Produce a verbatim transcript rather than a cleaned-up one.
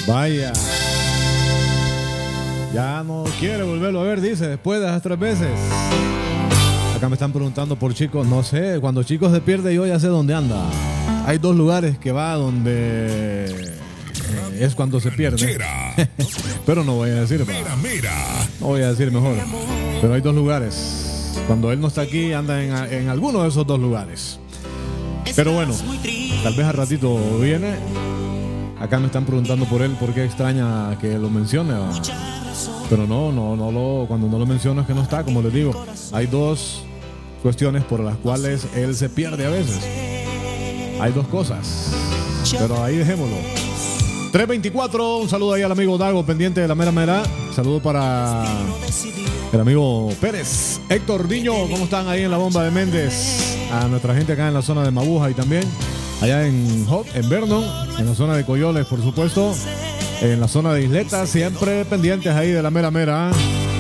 Vaya. Ya no quiere volverlo a ver, dice, después de las tres veces. Acá me están preguntando por Chico. No sé, cuando Chico se pierde yo ya sé dónde anda. Hay dos lugares que va donde eh, es cuando se pierde. Pero no voy a decir. Mira, mira. No voy a decir mejor. Pero hay dos lugares. Cuando él no está aquí, anda en, en alguno de esos dos lugares. Pero bueno, tal vez al ratito viene. Acá me están preguntando por él, por qué extraña que lo mencione. Pero no, no, no lo, cuando no lo menciono es que no está, como les digo. Hay dos cuestiones por las cuales él se pierde a veces. Hay dos cosas. Pero ahí dejémoslo. tres veinticuatro, un saludo ahí al amigo Dago, pendiente de la mera mera. Saludo para el amigo Pérez. Héctor Diño, ¿cómo están ahí en la bomba de Méndez? A nuestra gente acá en la zona de Mabuja y también allá en Hop, en Vernon, en la zona de Coyoles, por supuesto. En la zona de Isleta, siempre pendientes ahí de la mera mera.